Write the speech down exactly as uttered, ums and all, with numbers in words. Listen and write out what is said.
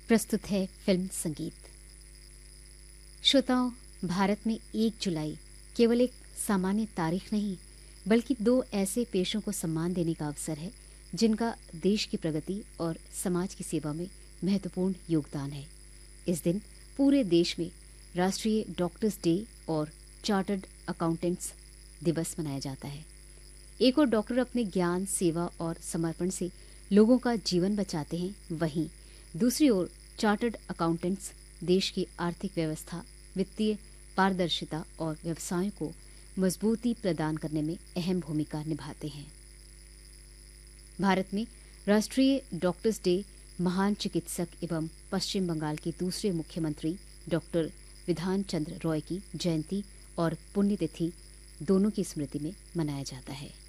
प्रस्तुत है फिल्म संगीत। श्रोताओं, भारत में एक जुलाई केवल एक सामान्य तारीख नहीं, बल्कि दो ऐसे पेशों को सम्मान देने का अवसर है जिनका देश की प्रगति और समाज की सेवा में महत्वपूर्ण योगदान है। इस दिन पूरे देश में राष्ट्रीय डॉक्टर्स डे और चार्टर्ड अकाउंटेंट्स दिवस मनाया जाता है। एक और डॉक्टर अपने ज्ञान, सेवा और समर्पण से लोगों का जीवन बचाते हैं, वहीं दूसरी ओर चार्टर्ड अकाउंटेंट्स देश की आर्थिक व्यवस्था, वित्तीय पारदर्शिता और व्यवसायों को मजबूती प्रदान करने में अहम भूमिका निभाते हैं। भारत में राष्ट्रीय डॉक्टर्स डे महान चिकित्सक एवं पश्चिम बंगाल के दूसरे मुख्यमंत्री डॉक्टर विधान चंद्र रॉय की जयंती और पुण्यतिथि दोनों की स्मृति में मनाया जाता है।